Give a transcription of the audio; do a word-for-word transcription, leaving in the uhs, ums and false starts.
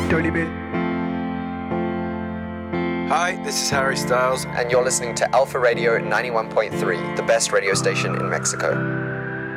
Tolibé. Hi, this is Harry Styles, and you're listening to Alpha Radio ninety-one point three, the best radio station in Mexico.